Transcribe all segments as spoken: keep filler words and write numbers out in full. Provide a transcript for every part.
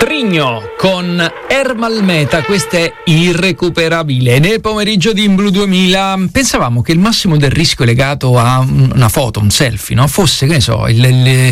Frigno con Ermal Meta, questo è Irrecuperabile. Nel pomeriggio di In Blu duemila pensavamo che il massimo del rischio legato a una foto, un selfie, no? fosse, che ne so, il, le,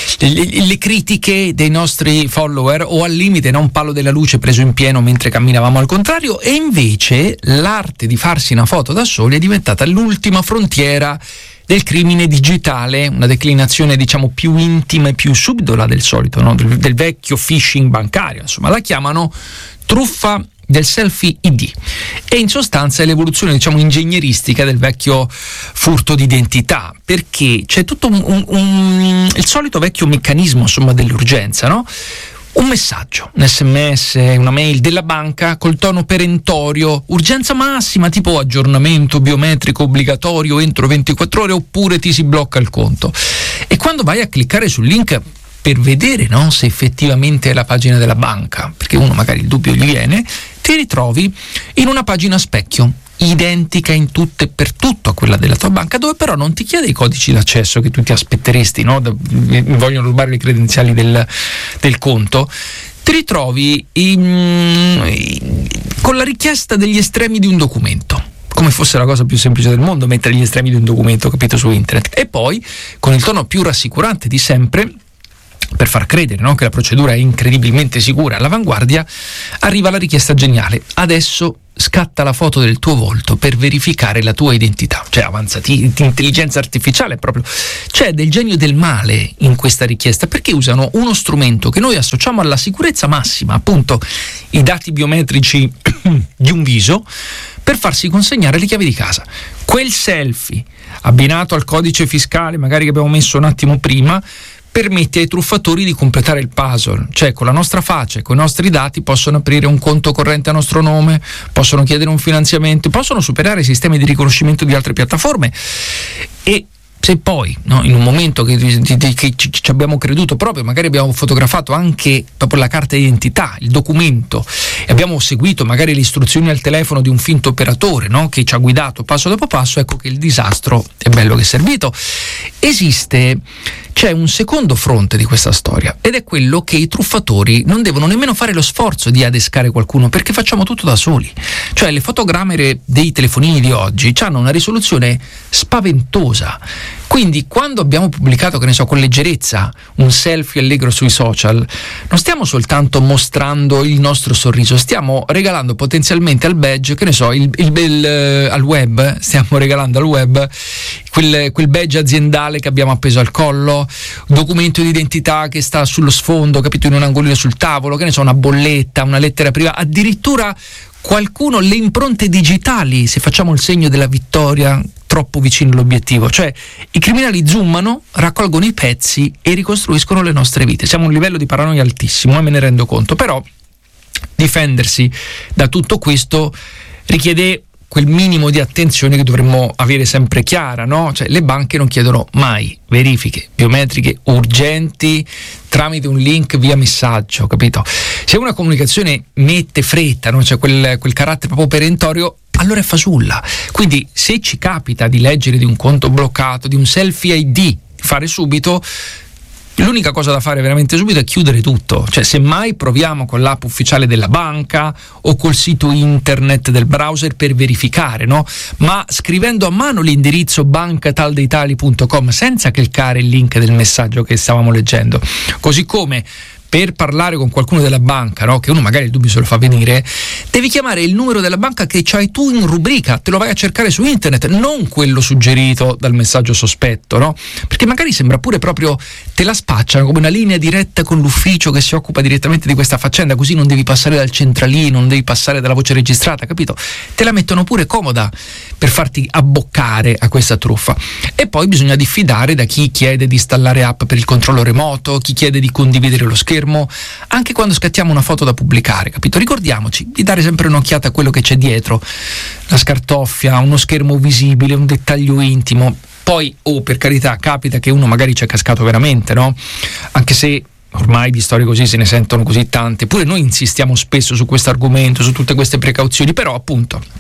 le, le critiche dei nostri follower o al limite, no? un palo della luce preso in pieno mentre camminavamo al contrario, e invece l'arte di farsi una foto da soli è diventata l'ultima frontiera del crimine digitale, una declinazione diciamo più intima e più subdola del solito, no? del, del vecchio phishing bancario, insomma la chiamano truffa del selfie I D, e in sostanza è l'evoluzione diciamo ingegneristica del vecchio furto d'identità, perché c'è tutto un, un, un, il solito vecchio meccanismo insomma dell'urgenza, no? Un messaggio, un sms, una mail della banca col tono perentorio, urgenza massima, tipo aggiornamento biometrico obbligatorio entro ventiquattro ore oppure ti si blocca il conto. E quando vai a cliccare sul link per vedere, no, se effettivamente è la pagina della banca, perché uno magari il dubbio gli viene, ti ritrovi in una pagina specchio identica in tutto e per tutto a quella della tua banca, dove però non ti chiede i codici d'accesso che tu ti aspetteresti, no? Mi vogliono rubare le credenziali del, del conto. Ti ritrovi in, in, con la richiesta degli estremi di un documento, come fosse la cosa più semplice del mondo mettere gli estremi di un documento, capito, su internet, e poi con il tono più rassicurante di sempre, per far credere, no, che la procedura è incredibilmente sicura, all'avanguardia, arriva la richiesta geniale: adesso scatta la foto del tuo volto per verificare la tua identità. Cioè avanzati, intelligenza artificiale proprio. C'è del genio del male in questa richiesta, perché usano uno strumento che noi associamo alla sicurezza massima, appunto i dati biometrici di un viso, per farsi consegnare le chiavi di casa. Quel selfie abbinato al codice fiscale magari che abbiamo messo un attimo prima permette ai truffatori di completare il puzzle, cioè con la nostra faccia e con i nostri dati possono aprire un conto corrente a nostro nome, possono chiedere un finanziamento, possono superare i sistemi di riconoscimento di altre piattaforme. E se poi, no, in un momento che, che, che ci abbiamo creduto proprio, magari abbiamo fotografato anche proprio la carta d'identità, il documento, e abbiamo seguito magari le istruzioni al telefono di un finto operatore, no, che ci ha guidato passo dopo passo, ecco che il disastro è bello che è servito. Esiste, c'è un secondo fronte di questa storia, ed è quello che i truffatori non devono nemmeno fare lo sforzo di adescare qualcuno, perché facciamo tutto da soli. Cioè le fotogramere dei telefonini di oggi hanno una risoluzione spaventosa. Quindi quando abbiamo pubblicato, che ne so, con leggerezza un selfie allegro sui social, non stiamo soltanto mostrando il nostro sorriso, stiamo regalando potenzialmente al badge, che ne so, il, il, il, eh, al web, stiamo regalando al web quel, quel badge aziendale che abbiamo appeso al collo, un documento di identità che sta sullo sfondo, capito, in un angolino sul tavolo, che ne so, una bolletta, una lettera privata, addirittura qualcuno le impronte digitali, se facciamo il segno della vittoria troppo vicino all'obiettivo. Cioè i criminali zoomano, raccolgono i pezzi e ricostruiscono le nostre vite. Siamo a un livello di paranoia altissimo, eh, me ne rendo conto, però difendersi da tutto questo richiede quel minimo di attenzione che dovremmo avere sempre chiara, no? Cioè le banche non chiedono mai verifiche biometriche urgenti tramite un link via messaggio, capito? Se una comunicazione mette fretta, no? Cioè quel, quel carattere proprio perentorio, allora è fasulla. Quindi se ci capita di leggere di un conto bloccato, di un selfie I D, fare subito, l'unica cosa da fare veramente subito è chiudere tutto. Cioè semmai proviamo con l'app ufficiale della banca o col sito internet del browser per verificare, no? Ma scrivendo a mano l'indirizzo bancataldeitali punto com senza cliccare il link del messaggio che stavamo leggendo. Così come per parlare con qualcuno della banca, no, che uno magari il dubbio se lo fa venire, devi chiamare il numero della banca che c'hai tu in rubrica, te lo vai a cercare su internet, non quello suggerito dal messaggio sospetto, no? Perché magari sembra pure proprio te la spacciano come una linea diretta con l'ufficio che si occupa direttamente di questa faccenda, così non devi passare dal centralino, non devi passare dalla voce registrata, capito? Te la mettono pure comoda per farti abboccare a questa truffa. E poi bisogna diffidare da chi chiede di installare app per il controllo remoto, chi chiede di condividere lo schermo, anche quando scattiamo una foto da pubblicare, capito? Ricordiamoci di dare sempre un'occhiata a quello che c'è dietro, la scartoffia, uno schermo visibile, un dettaglio intimo. Poi, oh, per carità, capita che uno magari ci è cascato veramente, no? Anche se ormai di storie così se ne sentono così tante, pure noi insistiamo spesso su questo argomento, su tutte queste precauzioni, però appunto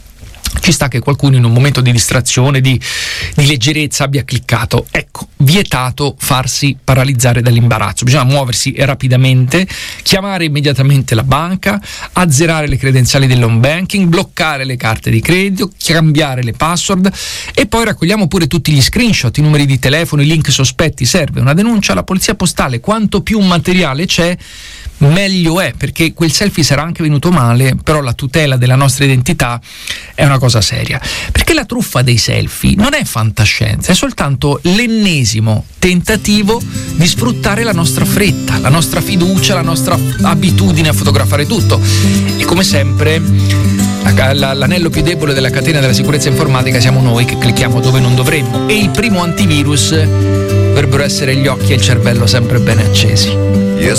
ci sta che qualcuno in un momento di distrazione, di, di leggerezza abbia cliccato. Ecco, vietato farsi paralizzare dall'imbarazzo, bisogna muoversi rapidamente, chiamare immediatamente la banca, azzerare le credenziali dell'home banking, bloccare le carte di credito, cambiare le password e poi raccogliamo pure tutti gli screenshot, i numeri di telefono, i link sospetti. Serve una denuncia alla polizia postale. Quanto più materiale c'è, meglio è, perché quel selfie sarà anche venuto male, però la tutela della nostra identità è una cosa seria, perché la truffa dei selfie non è fantascienza, è soltanto l'ennesimo tentativo di sfruttare la nostra fretta, la nostra fiducia, la nostra abitudine a fotografare tutto. E come sempre l'anello più debole della catena della sicurezza informatica siamo noi, che clicchiamo dove non dovremmo, e il primo antivirus dovrebbero essere gli occhi e il cervello sempre bene accesi. Io